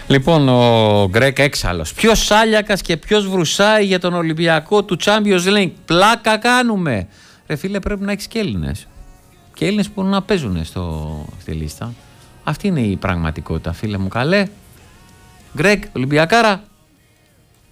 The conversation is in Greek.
Λοιπόν, ο Γκρέκ έξαλλος. Ποιος Σάλιακας και ποιος βρουσάει για τον Ολυμπιακό του Champions League? Πλάκα κάνουμε. Ρε φίλε, πρέπει να έχεις και Έλληνες. Και Έλληνες που μπορούν να παίζουν στη λίστα. Αυτή είναι η πραγματικότητα, φίλε μου καλέ. Γκρέκ, Ολυμπιακάρα.